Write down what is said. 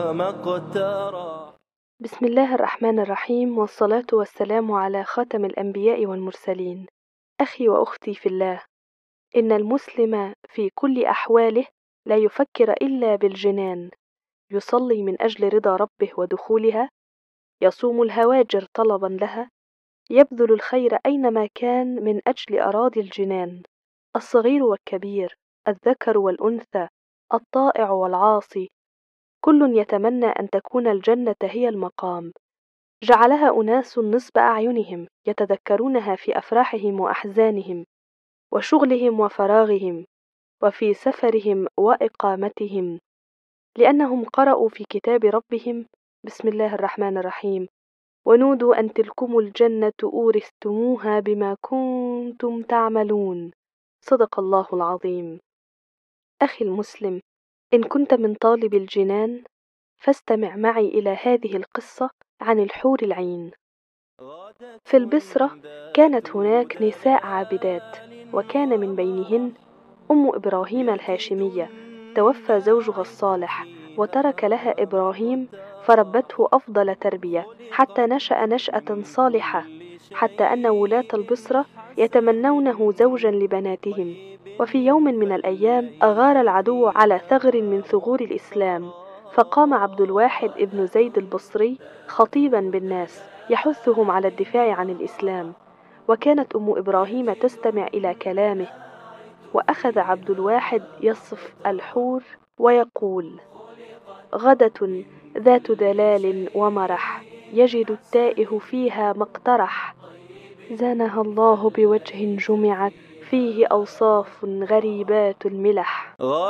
مقترى. بسم الله الرحمن الرحيم، والصلاة والسلام على خاتم الأنبياء والمرسلين. أخي وأختي في الله، إن المسلم في كل أحواله لا يفكر إلا بالجنان، يصلي من أجل رضا ربه ودخولها، يصوم الهواجر طلبا لها، يبذل الخير أينما كان من أجل أراضي الجنان، الصغير والكبير، الذكر والأنثى، الطائع والعاصي، كل يتمنى أن تكون الجنة هي المقام. جعلها أناس نصب أعينهم يتذكرونها في أفراحهم وأحزانهم، وشغلهم وفراغهم، وفي سفرهم وإقامتهم، لأنهم قرأوا في كتاب ربهم بسم الله الرحمن الرحيم: ونودوا أن تلكم الجنة أورثتموها بما كنتم تعملون. صدق الله العظيم. أخي المسلم، إن كنت من طالب الجنان فاستمع معي إلى هذه القصة عن الحور العين. في البصرة كانت هناك نساء عابدات، وكان من بينهن أم إبراهيم الهاشمية، توفى زوجها الصالح وترك لها إبراهيم، فربته أفضل تربية حتى نشأ نشأة صالحة، حتى أن ولاة البصرة يتمنونه زوجا لبناتهم. وفي يوم من الأيام أغار العدو على ثغر من ثغور الإسلام، فقام عبد الواحد ابن زيد البصري خطيبا بالناس يحثهم على الدفاع عن الإسلام، وكانت أم إبراهيم تستمع إلى كلامه. وأخذ عبد الواحد يصف الحور ويقول: غدة ذات دلال ومرح، يجد التائه فيها مقترح، زانها الله بوجه جمعت فيه أوصاف غريبات الملح.